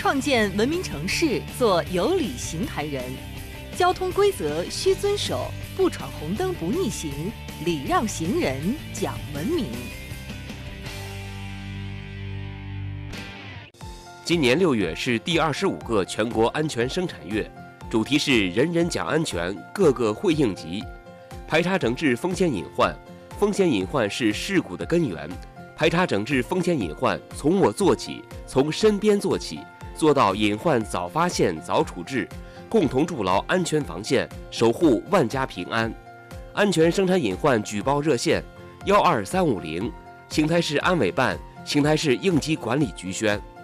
创建文明城市，做有礼行台人。交通规则需遵守，不闯红灯不逆行，礼让行人讲文明。 今年6月是第25个全国安全生产月，主题是人人讲安全，个个会应急。排查整治风险隐患，风险隐患是事故的根源。排查整治风险隐患，从我做起，从身边做起，做到隐患早发现、早处置，共同筑牢安全防线，守护万家平安。安全生产隐患举报热线：12350，邢台市安委办、邢台市应急管理局宣。